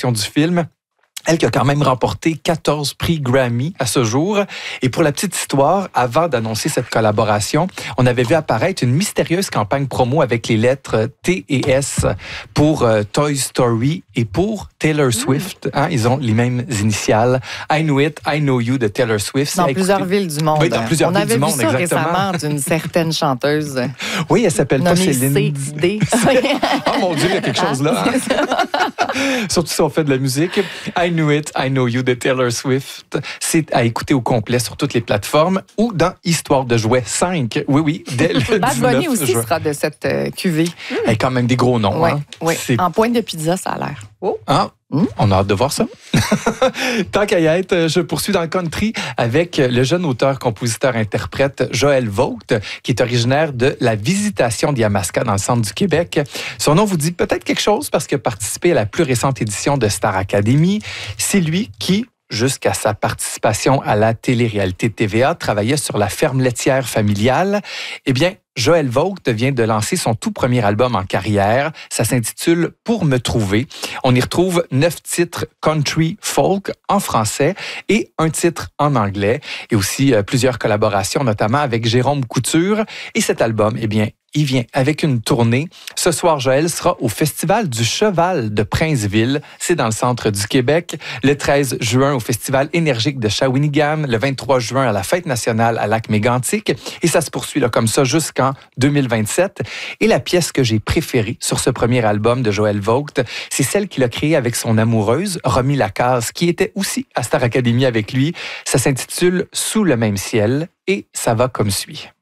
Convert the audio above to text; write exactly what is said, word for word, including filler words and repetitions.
promotion du film. Elle qui a quand même remporté quatorze prix Grammy à ce jour. Et pour la petite histoire, avant d'annoncer cette collaboration, on avait vu apparaître une mystérieuse campagne promo avec les lettres T et S pour euh, Toy Story et pour Taylor Swift. Hein, ils ont les mêmes initiales. I Know It, I Know You de Taylor Swift. Dans plusieurs écouté... villes du monde. Oui, dans plusieurs on villes avait du monde, vu ça exactement. récemment d'une certaine chanteuse. Oui, elle s'appelle pas Céline. C D. Oh mon Dieu, il y a quelque chose là. Hein? Surtout si on fait de la musique. I Know It, I Know You de Taylor Swift. C'est à écouter au complet sur toutes les plateformes ou dans Histoire de jouets cinq. Oui, oui, dès le Bad Bunny aussi juin. sera de cette euh, cuvée. Il y a quand même des gros noms. Oui, hein? oui. En pointe de pizza, ça a l'air. Oh. Ah, Mmh. On a hâte de voir ça. Tant qu'à y être, je poursuis dans le country avec le jeune auteur, compositeur, interprète Joël Vogt, qui est originaire de la Visitation d'Yamaska dans le centre du Québec. Son nom vous dit peut-être quelque chose parce qu'il a participé à la plus récente édition de Star Academy. C'est lui qui, jusqu'à sa participation à la télé-réalité de T V A, travaillait sur la ferme laitière familiale. Eh bien, Joël Vogt vient de lancer son tout premier album en carrière. Ça s'intitule « Pour me trouver ». On y retrouve neuf titres country folk en français et un titre en anglais. Et aussi euh, plusieurs collaborations, notamment avec Jérôme Couture. Et cet album, eh bien, il vient avec une tournée. Ce soir, Joël sera au Festival du Cheval de Princeville. C'est dans le centre du Québec. Le treize juin, au Festival énergique de Shawinigan. Le vingt-trois juin, à la Fête nationale à Lac-Mégantic. Et ça se poursuit là, comme ça jusqu'en deux mille vingt-sept. Et la pièce que j'ai préférée sur ce premier album de Joël Vogt, c'est celle qu'il a créée avec son amoureuse, Romy Lacaze, qui était aussi à Star Academy avec lui. Ça s'intitule « Sous le même ciel » et ça va comme suit.